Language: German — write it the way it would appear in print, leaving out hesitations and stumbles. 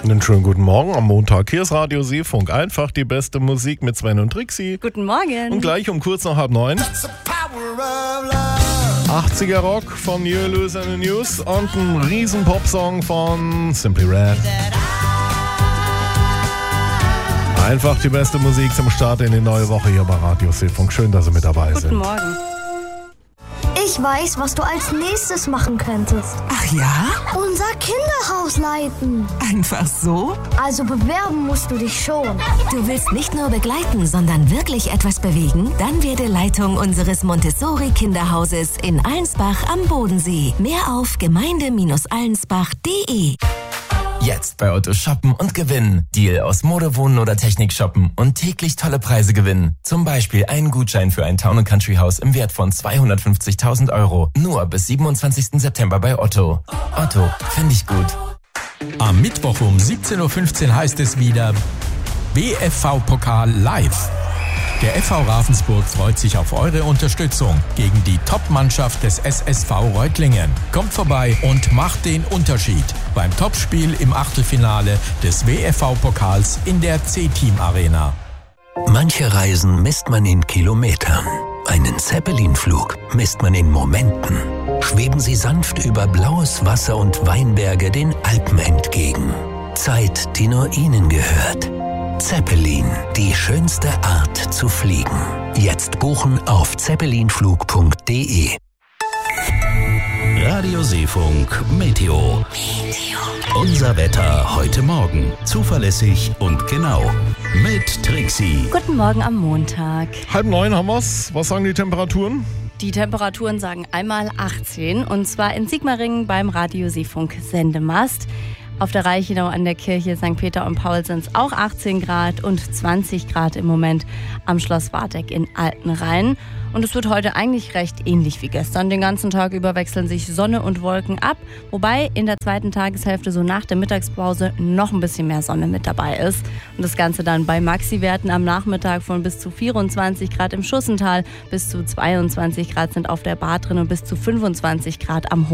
Einen schönen guten Morgen am Montag. Hier ist Radio Seefunk. Einfach die beste Musik mit Sven und Trixie. Guten Morgen. Und gleich um kurz nach 8:30. 80er Rock von New Lewis and the News und ein riesen Popsong von Simply Red. Einfach die beste Musik zum Start in die neue Woche hier bei Radio Seefunk. Schön, dass Sie mit dabei sind. Guten Morgen. Ich weiß, was du als nächstes machen könntest. Ach ja? Unser Kinderhaus leiten. Einfach so? Also bewerben musst du dich schon. Du willst nicht nur begleiten, sondern wirklich etwas bewegen? Dann werde Leitung unseres Montessori-Kinderhauses in Allensbach am Bodensee. Mehr auf gemeinde-allensbach.de. Jetzt bei Otto shoppen und gewinnen. Deal aus Mode, Wohnen oder Technik shoppen und täglich tolle Preise gewinnen. Zum Beispiel einen Gutschein für ein Town & Country Haus im Wert von 250.000 €. Nur bis 27. September bei Otto. Otto, finde ich gut. Am Mittwoch um 17.15 Uhr heißt es wieder WFV-Pokal live. Der FV Ravensburg freut sich auf eure Unterstützung gegen die Top-Mannschaft des SSV Reutlingen. Kommt vorbei und macht den Unterschied beim Topspiel im Achtelfinale des WFV-Pokals in der C-Team-Arena. Manche Reisen misst man in Kilometern. Einen Zeppelin-Flug misst man in Momenten. Schweben Sie sanft über blaues Wasser und Weinberge den Alpen entgegen. Zeit, die nur Ihnen gehört. Zeppelin, die schönste Art zu fliegen. Jetzt buchen auf zeppelinflug.de. Radio Seefunk Meteo. Unser Wetter heute Morgen. Zuverlässig und genau. Mit Trixie. Guten Morgen am Montag. 8:30 haben wir's. Was sagen die Temperaturen? Die Temperaturen sagen einmal 18 und zwar in Sigmaringen beim Radio Seefunk Sendemast. Auf der Reichenau an der Kirche St. Peter und Paul sind es auch 18 Grad und 20 Grad im Moment am Schloss Warteck in Altenrhein. Und es wird heute eigentlich recht ähnlich wie gestern. Den ganzen Tag über wechseln sich Sonne und Wolken ab, wobei in der zweiten Tageshälfte so nach der Mittagspause noch ein bisschen mehr Sonne mit dabei ist. Und das Ganze dann bei Maxi-Werten am Nachmittag von bis zu 24 Grad im Schussental, bis zu 22 Grad sind auf der Bar drin und bis zu 25 Grad am